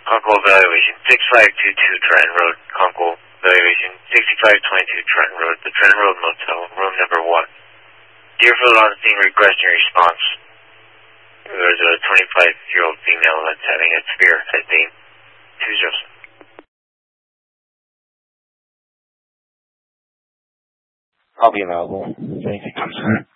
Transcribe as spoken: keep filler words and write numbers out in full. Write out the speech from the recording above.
Uncle evaluation, six five two two Trenton Road. Uncle evaluation, sixty-five twenty-two Trenton Road, the Trenton Road Motel, room number one. Deerfield on scene requesting response. There's a twenty-five-year-old female that's having a severe head pain. Two zeros. I'll be available if anything comes in.